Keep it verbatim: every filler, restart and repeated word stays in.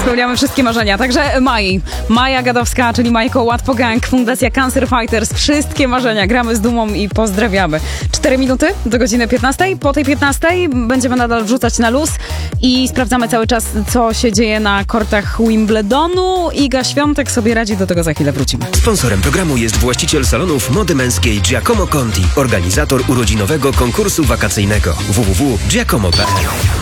spełniamy wszystkie marzenia. Także Mai, Maja Gadowska, czyli Majko Łatwo Gang, Fundacja Cancer Fighters, wszystkie marzenia. Gramy z dumą i pozdrawiamy. Cztery minuty do godziny piętnastej. Po tej piętnastej będziemy nadal wrzucać na luz i sprawdzamy cały czas, co się dzieje na kortach Wimbledonu. Iga Świątek sobie radzi, do tego za chwilę wrócimy. Sponsorem programu jest właściciel salonów mody męskiej Giacomo Conti, organizator urodzinowego konkursu wakacyjnego w w w kropka giacomo kropka p l.